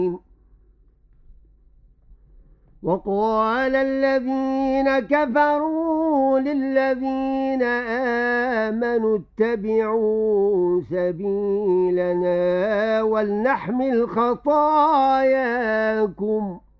وقال الذين كفروا للذين آمنوا اتبعوا سبيلنا ولنحمل خطاياكم